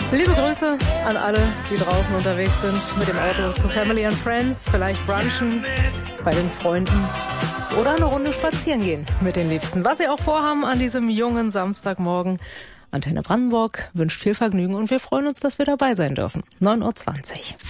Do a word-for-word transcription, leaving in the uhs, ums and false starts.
Liebe Grüße an alle, die draußen unterwegs sind mit dem Auto zu Family and Friends, vielleicht brunchen bei den Freunden oder eine Runde spazieren gehen mit den Liebsten. Was Sie auch vorhaben an diesem jungen Samstagmorgen. Antenne Brandenburg wünscht viel Vergnügen und wir freuen uns, dass wir dabei sein dürfen. neun Uhr zwanzig.